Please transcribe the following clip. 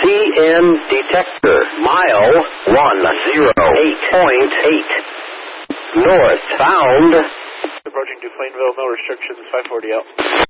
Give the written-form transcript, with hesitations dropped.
TN detector, mile 108.8. Northbound. Approaching to Plainville, no restrictions, 540 out.